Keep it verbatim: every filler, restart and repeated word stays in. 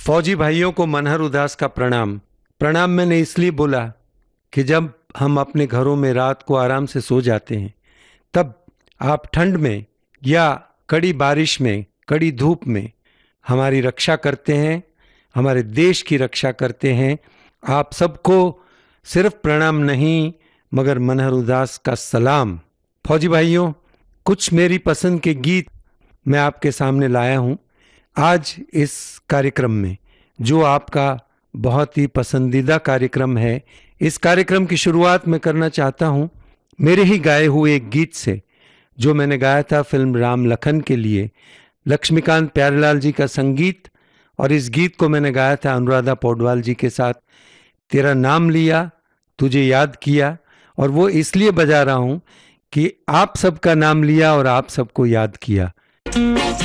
फौजी भाइयों को मनहर उदास का प्रणाम। प्रणाम मैंने इसलिए बोला कि जब हम अपने घरों में रात को आराम से सो जाते हैं, तब आप ठंड में या कड़ी बारिश में, कड़ी धूप में हमारी रक्षा करते हैं, हमारे देश की रक्षा करते हैं। आप सबको सिर्फ प्रणाम नहीं मगर मनहर उदास का सलाम। फौजी भाइयों, कुछ मेरी पसंद के गीत मैं आपके सामने लाया हूँ आज इस कार्यक्रम में, जो आपका बहुत ही पसंदीदा कार्यक्रम है। इस कार्यक्रम की शुरुआत मैं करना चाहता हूँ मेरे ही गाए हुए एक गीत से, जो मैंने गाया था फिल्म राम लखन के लिए। लक्ष्मीकांत प्यारेलाल जी का संगीत, और इस गीत को मैंने गाया था अनुराधा पौडवाल जी के साथ। तेरा नाम लिया, तुझे याद किया, और वो इसलिए बजा रहा हूँ कि आप सबका नाम लिया और आप सबको याद किया।